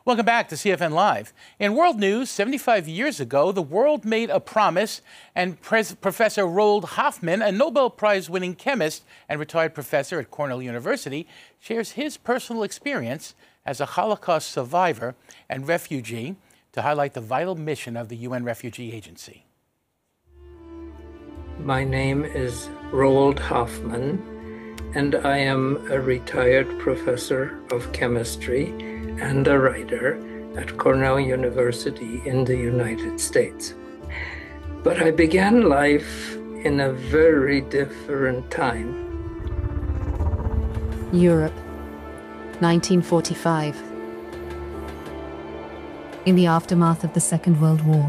Welcome back to CFN Live. In world news, 75 years ago, the world made a promise, and Professor Roald Hoffmann, a Nobel Prize-winning chemist and retired professor at Cornell University, shares his personal experience as a Holocaust survivor and refugee to highlight the vital mission of the UN Refugee Agency. My name is Roald Hoffmann, and I am a retired professor of chemistry and a writer at Cornell University in the United States. But I began life in a very different time. Europe, 1945. In the aftermath of the Second World War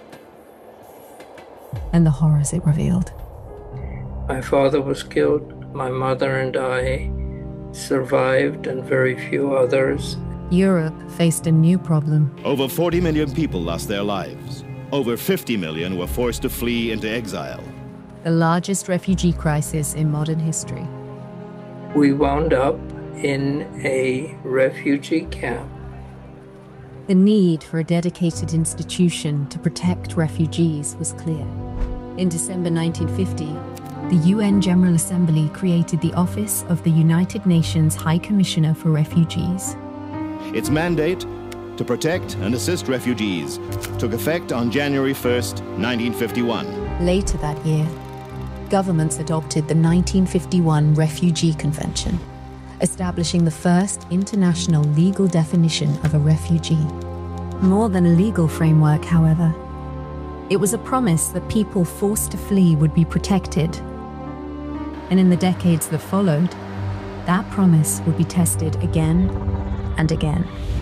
and the horrors it revealed. My father was killed, my mother and I survived, and very few others. Europe faced a new problem. Over 40 million people lost their lives. Over 50 million were forced to flee into exile. The largest refugee crisis in modern history. We wound up in a refugee camp. The need for a dedicated institution to protect refugees was clear. In December 1950, the UN General Assembly created the Office of the United Nations High Commissioner for Refugees. Its mandate, to protect and assist refugees, took effect on January 1st, 1951. Later that year, governments adopted the 1951 Refugee Convention, establishing the first international legal definition of a refugee. More than a legal framework, however, it was a promise that people forced to flee would be protected. And in the decades that followed, that promise would be tested again and again.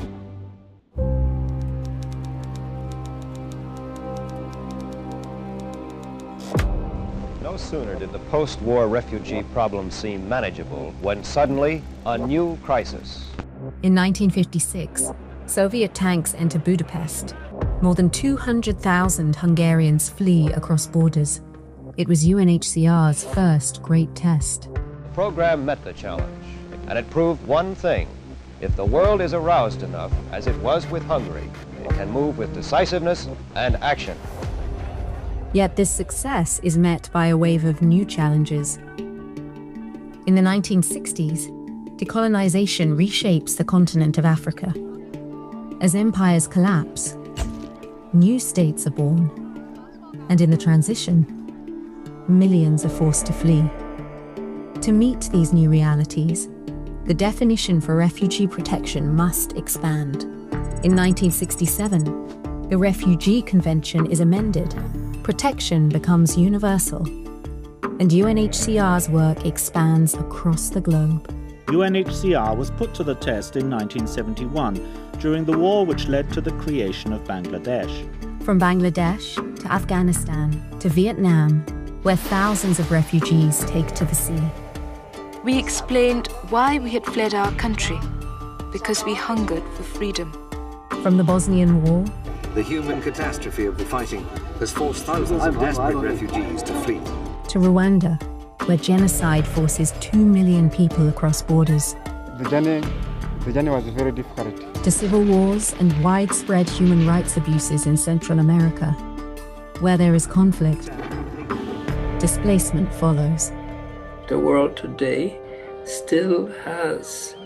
No sooner did the post-war refugee problem seem manageable when suddenly a new crisis. In 1956, Soviet tanks enter Budapest. More than 200,000 Hungarians flee across borders. It was UNHCR's first great test. The program met the challenge, and it proved one thing. If the world is aroused enough, as it was with Hungary, it can move with decisiveness and action. Yet this success is met by a wave of new challenges. In the 1960s, decolonization reshapes the continent of Africa. As empires collapse, new states are born. And in the transition, millions are forced to flee. To meet these new realities, the definition for refugee protection must expand. In 1967, the Refugee Convention is amended. Protection becomes universal, and UNHCR's work expands across the globe. UNHCR was put to the test in 1971 during the war which led to the creation of Bangladesh. From Bangladesh to Afghanistan to Vietnam, where thousands of refugees take to the sea. We explained why we had fled our country, because we hungered for freedom. From the Bosnian War, the human catastrophe of the fighting has forced thousands of desperate refugees to flee. To Rwanda, where genocide forces 2 million people across borders. The journey was very difficult. To civil wars and widespread human rights abuses in Central America. Where there is conflict, displacement follows. The world today still has